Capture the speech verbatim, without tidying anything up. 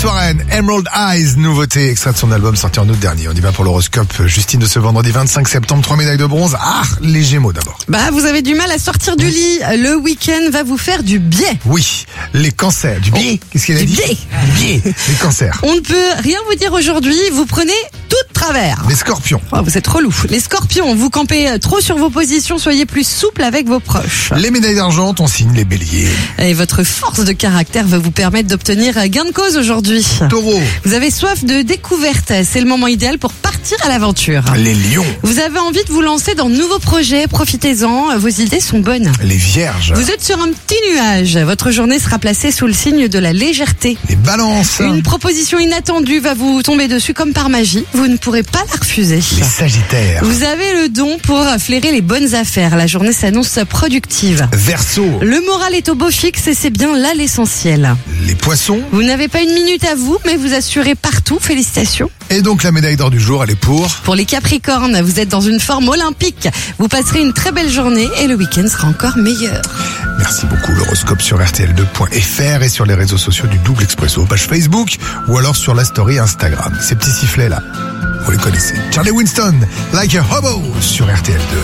Warren, Emerald Eyes, nouveauté, extrait de son album sorti en août dernier. On y va pour l'horoscope, Justine, de ce vendredi vingt-cinq septembre, trois médailles de bronze. Ah, les Gémeaux d'abord. Bah, vous avez du mal à sortir du lit. Le week-end va vous faire du bien. Oui, les cancers. Du biais, Oh, qu'est-ce qu'il a du dit? biais. Du biais, les cancers. On ne peut rien vous dire aujourd'hui, vous prenez tout de travers. Les scorpions. Oh, vous êtes relou. Les scorpions, vous campez trop sur vos positions, soyez plus souple avec vos proches. Les médailles d'argent, on signe les béliers. Et votre force de caractère va vous permettre d'obtenir gain de cause aujourd'hui. Taureau. Vous avez soif de découverte, c'est le moment idéal pour partir à l'aventure. Les lions. Vous avez envie de vous lancer dans de nouveaux projets, profitez-en, vos idées sont bonnes. Les vierges. Vous êtes sur un petit nuage, votre journée sera placée sous le signe de la légèreté. Les balances. Une proposition inattendue va vous tomber dessus comme par magie, vous ne pourrez pas la refuser. Les sagittaires. Vous avez le don pour flairer les bonnes affaires, la journée s'annonce productive. Verseau. Le moral est au beau fixe et c'est bien là l'essentiel. Les poissons. Vous n'avez pas une minute à vous, mais vous assurez partout, félicitations. Et donc la médaille d'or du jour, elle est pour... Pour les Capricornes, vous êtes dans une forme olympique. Vous passerez une très belle journée et le week-end sera encore meilleur. Merci beaucoup. L'horoscope sur R T L deux point F R et sur les réseaux sociaux du Double Expresso, page Facebook ou alors sur la story Instagram. Ces petits sifflets là, vous les connaissez. Charlie Winston, Like a Hobo sur R T L deux.